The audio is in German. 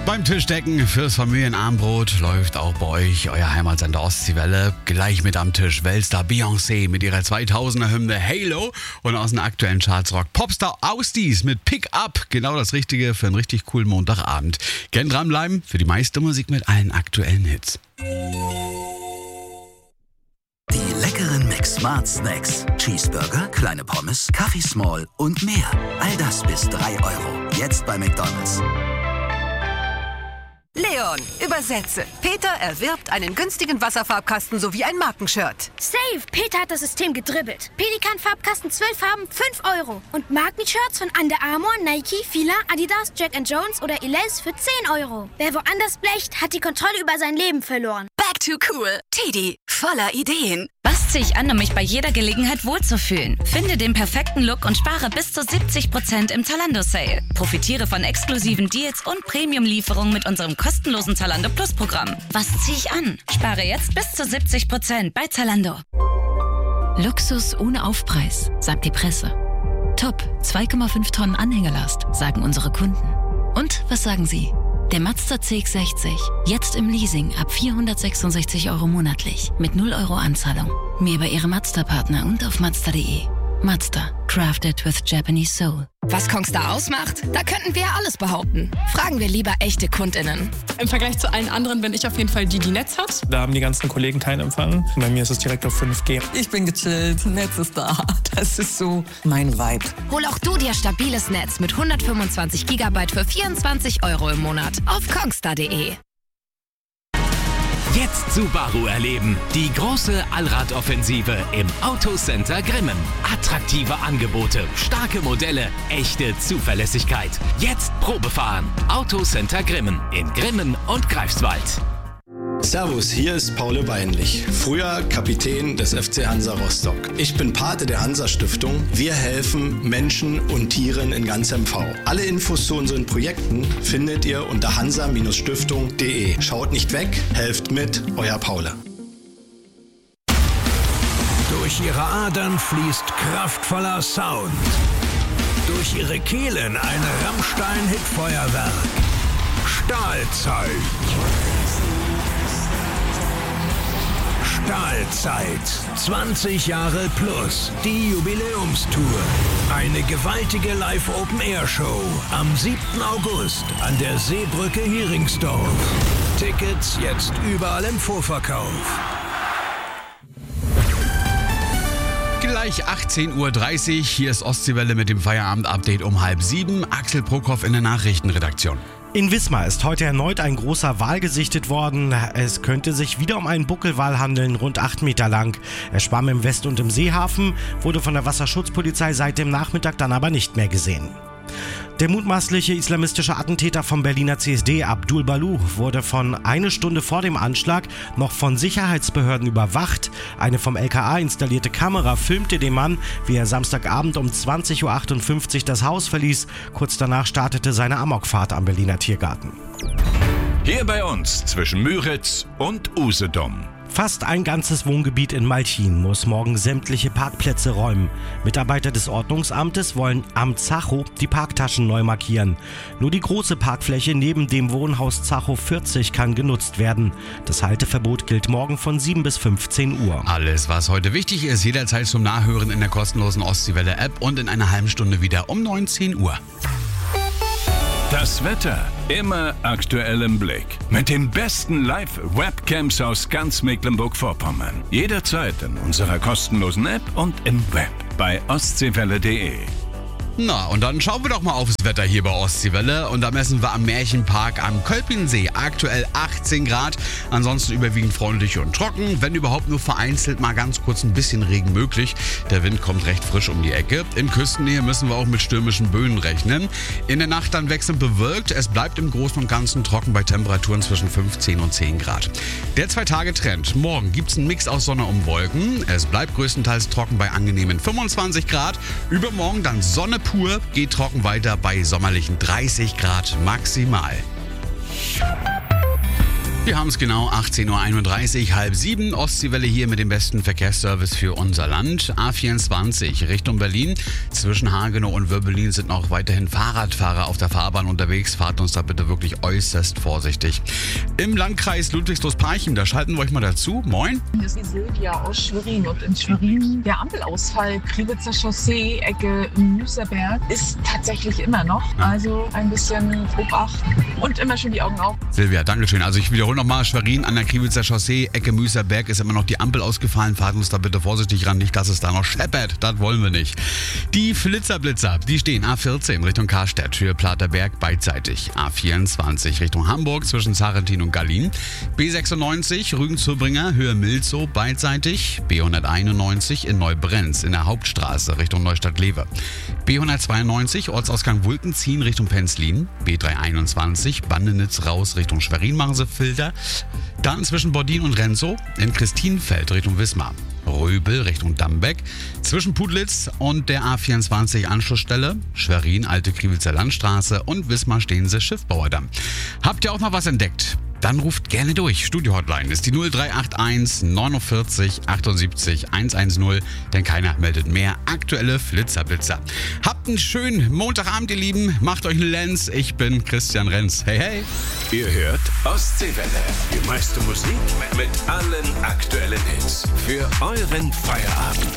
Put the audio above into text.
Beim Tischdecken fürs Familienabendbrot läuft auch bei euch euer Heimatsender Ostseewelle. Gleich mit am Tisch Weltstar Beyoncé mit ihrer 2000er-Hymne Halo und aus den aktuellen Charts Rock Popstar Austies mit Pick Up. Genau das Richtige für einen richtig coolen Montagabend. Gern dranbleiben für die meiste Musik mit allen aktuellen Hits. Die leckeren McSmart Snacks. Cheeseburger, kleine Pommes, Kaffee Small und mehr. All das bis 3 €. Jetzt bei McDonald's. Leon, übersetze. Peter erwirbt einen günstigen Wasserfarbkasten sowie ein Markenshirt. Safe! Peter hat das System gedribbelt. Pelikan-Farbkasten 12 Farben, 5 €. Und Markenshirts von Under Armour, Nike, Fila, Adidas, Jack & Jones oder Elize für 10 €. Wer woanders blecht, hat die Kontrolle über sein Leben verloren. Back to cool. Teddy, voller Ideen. Was ziehe ich an, um mich bei jeder Gelegenheit wohlzufühlen? Finde den perfekten Look und spare bis zu 70% im Zalando-Sale. Profitiere von exklusiven Deals und Premium-Lieferungen mit unserem kostenlosen Zalando Plus-Programm. Was ziehe ich an? Spare jetzt bis zu 70% bei Zalando. Luxus ohne Aufpreis, sagt die Presse. Top, 2,5 Tonnen Anhängelast, sagen unsere Kunden. Und was sagen Sie? Der Mazda CX-60, jetzt im Leasing ab 466 € monatlich, mit 0 € Anzahlung. Mehr über Ihre Mazda-Partner und auf Mazda.de. Mazda, crafted with Japanese soul. Was Kongstar ausmacht? Da könnten wir alles behaupten. Fragen wir lieber echte KundInnen. Im Vergleich zu allen anderen bin ich auf jeden Fall die Netz hat. Da haben die ganzen Kollegen keinen Empfang. Bei mir ist es direkt auf 5G. Ich bin gechillt, Netz ist da. Das ist so mein Vibe. Hol auch du dir stabiles Netz mit 125 GB für 24 € im Monat auf kongstar.de. Jetzt Subaru erleben. Die große Allradoffensive im Autocenter Grimmen. Attraktive Angebote, starke Modelle, echte Zuverlässigkeit. Jetzt Probefahren. Autocenter Grimmen in Grimmen und Greifswald. Servus, hier ist Paul Weinlich, früher Kapitän des FC Hansa Rostock. Ich bin Pate der Hansa-Stiftung. Wir helfen Menschen und Tieren in ganz MV. Alle Infos zu unseren Projekten findet ihr unter hansa-stiftung.de. Schaut nicht weg, helft mit, euer Paul. Durch ihre Adern fließt kraftvoller Sound. Durch ihre Kehlen ein Rammstein-Hitfeuerwerk. Stahlzeit. Stahlzeit. 20 Jahre plus. Die Jubiläumstour. Eine gewaltige Live-Open-Air-Show am 7. August an der Seebrücke Heringsdorf. Tickets jetzt überall im Vorverkauf. Gleich 18:30 Uhr. Hier ist Ostseewelle mit dem Feierabend-Update um 6:30. Axel Prokop in der Nachrichtenredaktion. In Wismar ist heute erneut ein großer Wal gesichtet worden. Es könnte sich wieder um einen Buckelwal handeln, rund 8 Meter lang. Er schwamm im West- und im Seehafen, wurde von der Wasserschutzpolizei seit dem Nachmittag dann aber nicht mehr gesehen. Der mutmaßliche islamistische Attentäter vom Berliner CSD, Abdul Baluch, wurde eine Stunde vor dem Anschlag noch von Sicherheitsbehörden überwacht. Eine vom LKA installierte Kamera filmte den Mann, wie er Samstagabend um 20:58 Uhr das Haus verließ. Kurz danach startete seine Amokfahrt am Berliner Tiergarten. Hier bei uns zwischen Müritz und Usedom. Fast ein ganzes Wohngebiet in Malchin muss morgen sämtliche Parkplätze räumen. Mitarbeiter des Ordnungsamtes wollen am Zacho die Parktaschen neu markieren. Nur die große Parkfläche neben dem Wohnhaus Zacho 40 kann genutzt werden. Das Halteverbot gilt morgen von 7 bis 15 Uhr. Alles, was heute wichtig ist, jederzeit zum Nachhören in der kostenlosen Ostseewelle-App und in einer halben Stunde wieder um 19 Uhr. Das Wetter immer aktuell im Blick. Mit den besten Live-Webcams aus ganz Mecklenburg-Vorpommern. Jederzeit in unserer kostenlosen App und im Web bei ostseewelle.de. Na, und dann schauen wir doch mal aufs Wetter hier bei Ostseewelle. Und da messen wir am Märchenpark am Kölpinsee. Aktuell 18 Grad, ansonsten überwiegend freundlich und trocken. Wenn überhaupt nur vereinzelt mal ganz kurz ein bisschen Regen möglich. Der Wind kommt recht frisch um die Ecke. In Küstennähe müssen wir auch mit stürmischen Böen rechnen. In der Nacht dann wechselnd bewölkt. Es bleibt im Großen und Ganzen trocken bei Temperaturen zwischen 15 und 10 Grad. Der 2-Tage-Trend. Morgen gibt es einen Mix aus Sonne und Wolken. Es bleibt größtenteils trocken bei angenehmen 25 Grad. Übermorgen dann Sonne pur, geht trocken weiter bei sommerlichen 30 Grad maximal. Wir haben es genau 18.31 Uhr, halb 7. Ostseewelle hier mit dem besten Verkehrsservice für unser Land. A24 Richtung Berlin. Zwischen Hagenow und Wöbbelin sind noch weiterhin Fahrradfahrer auf der Fahrbahn unterwegs. Fahrt uns da bitte wirklich äußerst vorsichtig. Im Landkreis Ludwigslust-Parchim, da schalten wir euch mal dazu. Moin. Das ist die Silvia aus Schwerin. Und in Schwerin der Ampelausfall Kriwitzer Chaussee, Ecke Müserberg, ist tatsächlich immer noch. Also ein bisschen Obacht und immer schön die Augen auf. Silvia, dankeschön. Also ich wiederhole nochmal, Schwerin an der Kriwitzer Chaussee, Ecke Müserberg ist immer noch die Ampel ausgefallen. Fahrt uns da bitte vorsichtig ran, nicht, dass es da noch scheppert. Das wollen wir nicht. Die Flitzerblitzer, die stehen A14 Richtung Karstedt, Höhe Platerberg beidseitig. A24 Richtung Hamburg zwischen Sarrentin und Gallien. B96 Rügen-Zurbringer, Höhe Milzow beidseitig. B191 in Neubrenz in der Hauptstraße Richtung Neustadt-Lewe. B192 Ortsausgang Wulkenziehen Richtung Penzlin. B321 Bandenitz raus Richtung Schwerin machen sie Filter. Dann zwischen Bordin und Renzow in Christinfeld Richtung Wismar. Röbel Richtung Dambeck. Zwischen Pudlitz und der A24 Anschlussstelle Schwerin, Alte Kriwitzer Landstraße und Wismar stehen sie Schiffbauerdamm. Habt ihr auch mal was entdeckt? Dann ruft gerne durch. Studio-Hotline ist die 0381 49 78 110, denn keiner meldet mehr aktuelle Flitzerblitzer. Habt einen schönen Montagabend, ihr Lieben. Macht euch einen Lenz. Ich bin Christian Renz. Hey, hey. Ihr hört Ostseewelle. Die meiste Musik mit allen aktuellen Hits. Für euren Feierabend.